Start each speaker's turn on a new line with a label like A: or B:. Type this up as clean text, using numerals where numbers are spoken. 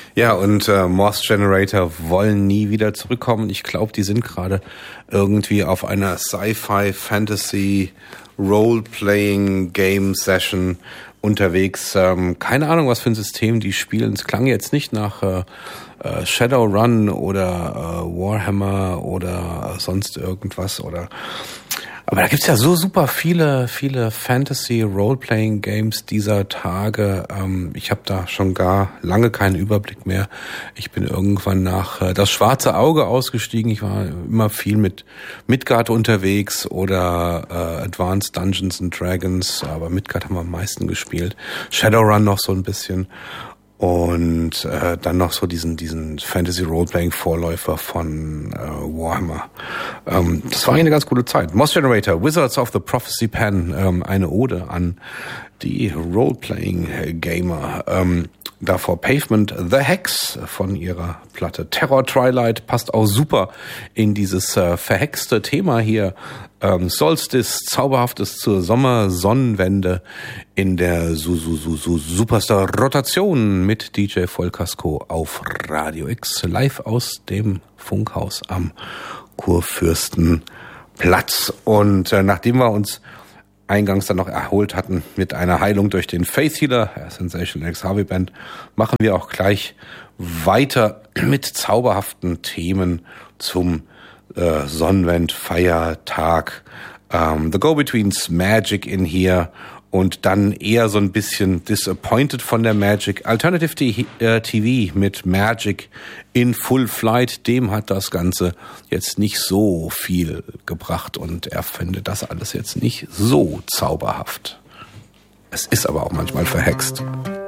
A: Ja, und Morse Generator wollen nie wieder zurückkommen. Ich glaube, die sind gerade irgendwie auf einer Sci-Fi, Fantasy, Role-Playing Game Session unterwegs. Keine Ahnung, was für ein System die spielen. Es klang jetzt nicht nach Shadowrun oder Warhammer oder sonst irgendwas aber da gibt's ja so super viele Fantasy-Role-Playing-Games dieser Tage. Ich habe da schon gar lange keinen Überblick mehr. Ich bin irgendwann nach Das Schwarze Auge ausgestiegen. Ich war immer viel mit Midgard unterwegs oder Advanced Dungeons and Dragons, aber Midgard haben wir am meisten gespielt. Shadowrun noch so ein bisschen. Und dann noch so diesen Fantasy-Role-Playing-Vorläufer von Warhammer. Das war eine ganz coole Zeit. Morse Generator, Wizards of the Prophecy Pen, eine Ode an die Role-Playing-Gamer. Davor Pavement The Hex von ihrer Platte Terror Twilight, passt auch super in dieses verhexte Thema hier. Solstice, Zauberhaftes zur Sommersonnenwende in der Superstar Rotation mit DJ Vollkasko auf Radio X, live aus dem Funkhaus am Kurfürstenplatz. Und nachdem wir uns eingangs dann noch erholt hatten mit einer Heilung durch den Faith Healer, Sensational X Harvey Band, machen wir auch gleich weiter mit zauberhaften Themen zum Sonnenwend-Feiertag. The Go-Betweens, Magic in hier und dann eher so ein bisschen disappointed von der Magic. Alternative TV mit Magic in Full Flight, dem hat das Ganze jetzt nicht so viel gebracht und er findet das alles jetzt nicht so zauberhaft. Es ist aber auch manchmal verhext.